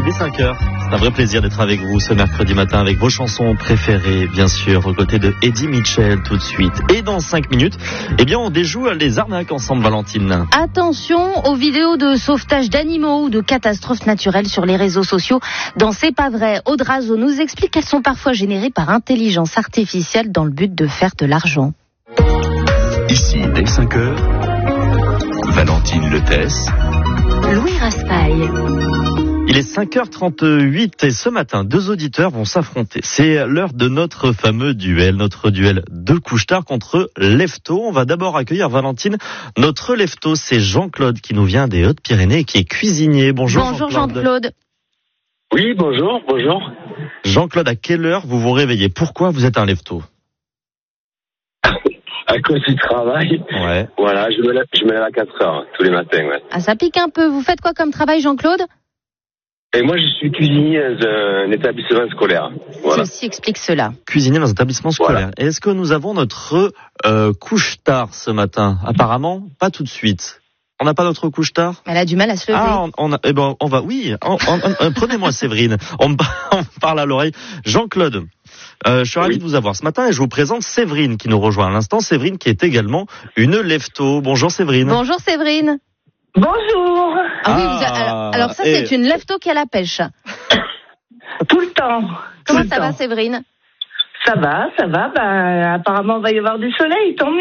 ici dès 5h. C'est un vrai plaisir d'être avec vous ce mercredi matin avec vos chansons préférées, bien sûr, aux côtés de Eddie Mitchell tout de suite. Et dans 5 minutes, on déjoue les arnaques ensemble, Valentine. Attention aux vidéos de sauvetage d'animaux ou de catastrophes naturelles sur les réseaux sociaux. Dans C'est pas vrai, Audrazo nous explique qu'elles sont parfois générées par intelligence artificielle dans le but de faire de l'argent. Ici, dès 5h, Valentine Letès, Louis Raspail. Il est 5h38 et ce matin, 2 auditeurs vont s'affronter. C'est l'heure de notre fameux duel, notre duel de couche-tard contre Lefto. On va d'abord accueillir, Valentine, notre Lefto. C'est Jean-Claude qui nous vient des Hautes-Pyrénées et qui est cuisinier. Bonjour Jean-Claude. Oui, bonjour. Jean-Claude, à quelle heure vous vous réveillez? Pourquoi vous êtes un Lefto? À cause du travail. Ouais. Voilà, je me lève à 4 heures tous les matins. Ouais. Ah, ça pique un peu. Vous faites quoi comme travail, Jean-Claude? Et moi, je suis cuisinier dans un établissement scolaire. Voilà. Ceci explique cela. Cuisinier dans un établissement scolaire. Voilà. Est-ce que nous avons notre couche-tard ce matin? Apparemment, pas tout de suite. On n'a pas notre couche-tard? Elle a du mal à se lever. On va, oui. Prenez-moi Séverine. On me parle à l'oreille. Jean-Claude, je suis ravi de vous avoir ce matin et je vous présente Séverine qui nous rejoint à l'instant. Séverine qui est également une Lefto. Bonjour Séverine. Bonjour Séverine. Bonjour. Alors ça, c'est une Lefto qui a la pêche. Tout le temps. Comment ça va, Séverine? Ça va. Apparemment, il va y avoir du soleil, tant mieux.